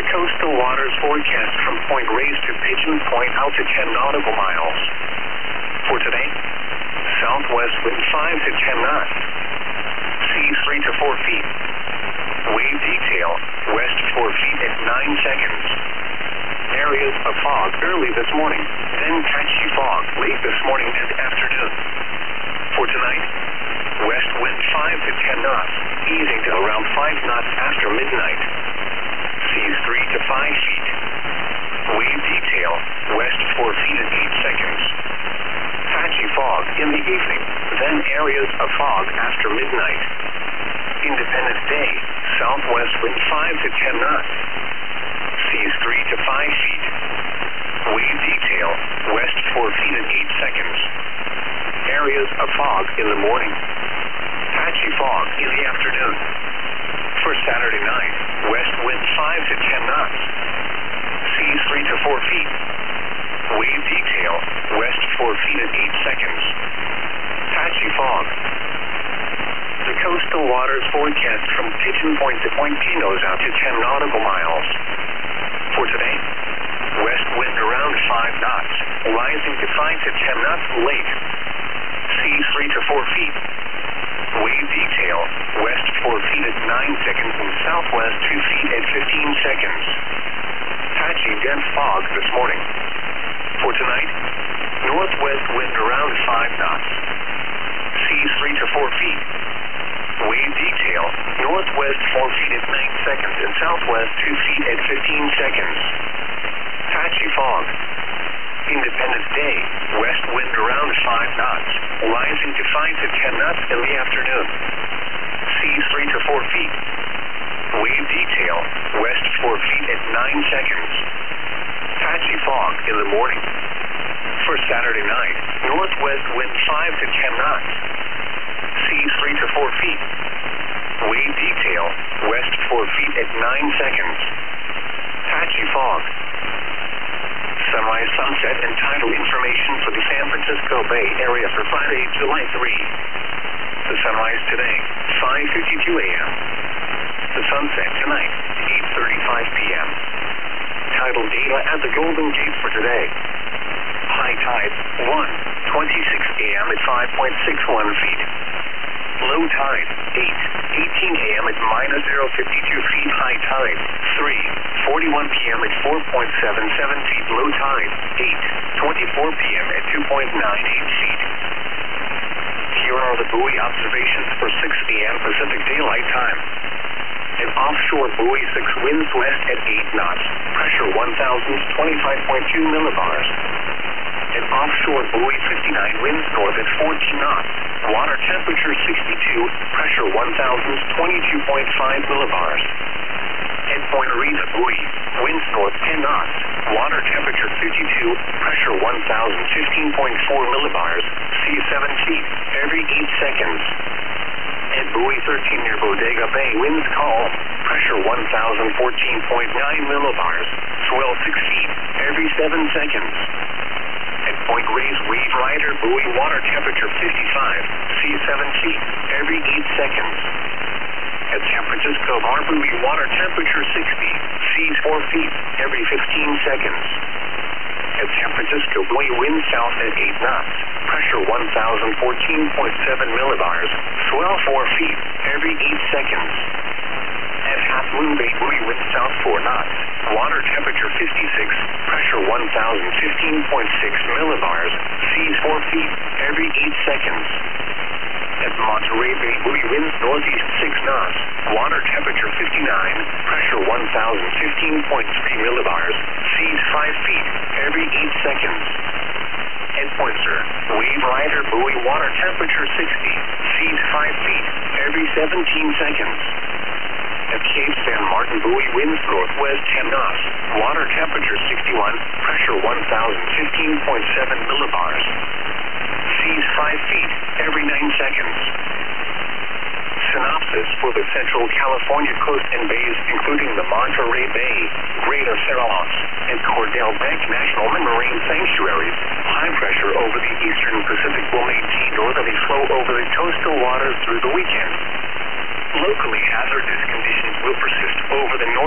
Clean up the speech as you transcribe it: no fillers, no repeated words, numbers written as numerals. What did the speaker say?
Coastal waters forecast from Point Reyes to Pigeon Point out to 10 nautical miles. For today, southwest wind 5 to 10 knots. Seas 3 to 4 feet. Wave detail, west 4 feet at 9 seconds. Areas of fog early this morning, then patchy fog late this morning and afternoon. For tonight, west wind 5 to 10 knots, easing to around 5 knots after midnight. Seas 3 to 5 feet. Wave detail, west 4 feet at 8 seconds. Patchy fog in the evening, then areas of fog after midnight. Independence Day, southwest wind 5 to 10 knots. Seas 3 to 5 feet. Wave detail, west 4 feet at 8 seconds. Areas of fog in the morning. Patchy fog in the afternoon. For Saturday night, west wind 5 to 10 knots. Seas 3 to 4 feet. Wave detail, west 4 feet at 8 seconds. Patchy fog. The coastal waters forecast from Pigeon Point to Point Pinos out to 10 nautical miles. For today, west wind around 5 knots, rising to 5 to 10 knots late. Seas 3 to 4 feet. Wave detail, west 4 feet at 9 seconds and southwest 2 feet at 15 seconds. Patchy dense fog this morning. For tonight, northwest wind around 5 knots. Seas 3 to 4 feet. Wave detail, northwest 4 feet at 9 seconds and southwest 2 feet at 15 seconds. Patchy fog. Independence Day, west wind around 5 knots, rising to 5 to 10 knots in the afternoon. Seas 3 to 4 feet. Wave detail, west 4 feet at 9 seconds. Patchy fog in the morning. For Saturday night, northwest wind 5 to 10 knots. Seas 3 to 4 feet. Wave detail, west 4 feet at 9 seconds. Patchy fog. Sunrise, sunset, and tidal information for the San Francisco Bay Area for Friday, July 3. The sunrise today, 5:52 a.m. The sunset tonight, 8:35 p.m. Tidal data at the Golden Gate for today. High tide, 1:26 a.m. at 5.61 feet. Low tide, 8:18 a.m. at -0.52 feet. High tide, 3:41 p.m. at 4.77 feet. Low tide, 8:24 p.m. at 2.98 feet. Here are the buoy observations for 6 a.m. Pacific Daylight Time. An offshore buoy 6 winds west at 8 knots. Pressure 1,025.2 millibars. An offshore buoy 59 winds north at 14 knots. Water temperature 62, pressure 1,022.5 millibars. At Point Reyes buoy, winds north 10 knots. Water temperature 52, pressure 1,015.4 millibars. Sea 7 feet every 8 seconds. At buoy 13 near Bodega Bay, winds calm. Pressure 1,014.9 millibars. Swell 6 feet every 7 seconds. At Point Reyes Wave Rider buoy, water temperature 55, sea 7 feet every 8 seconds. At San Francisco Bar buoy, water temperature 60, seas 4 feet every 15 seconds. At San Francisco buoy, wind south at 8 knots, pressure 1,014.7 millibars, swell 4 feet every 8 seconds. At Half Moon Bay buoy, wind south 4 knots, water temperature 56, pressure 1,015.6 millibars, seas 4 feet every 8 seconds. At Monterey Bay buoy, winds northeast 6 knots, water temperature 59, pressure 1,015.3 millibars, seas 5 feet every 8 seconds. At Point Sur, Wave Rider buoy, water temperature 60, seas 5 feet every 17 seconds. At Cape San Martin buoy, winds northwest 10 knots, water temperature 61, pressure 1,015.7 millibars. Seas 5 feet every 9 seconds. Synopsis for the Central California coast and bays, including the Monterey Bay, Greater Farallones, and Cordell Bank National Marine Sanctuaries. High pressure over the eastern Pacific will maintain northerly flow over the coastal waters through the weekend. Locally hazardous conditions will persist over the north.